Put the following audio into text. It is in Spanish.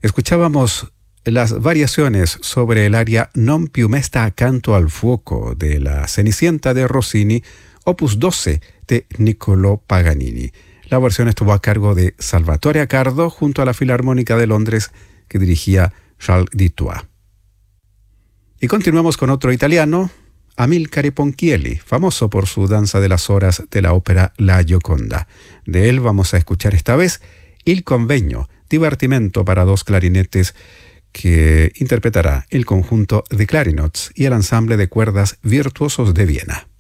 Escuchábamos las variaciones sobre el aria Non più mesta accanto al fuoco de La Cenicienta de Rossini, opus 12 de Niccolò Paganini. La versión estuvo a cargo de Salvatore Accardo junto a la Filarmónica de Londres que dirigía Charles Dutoit. Y continuamos con otro italiano, Amilcare Ponchielli, famoso por su danza de las horas de la ópera La Gioconda. De él vamos a escuchar esta vez Il Convegno, divertimento para dos clarinetes, que interpretará el conjunto de Clarinots y el ensamble de cuerdas Virtuosos de Viena.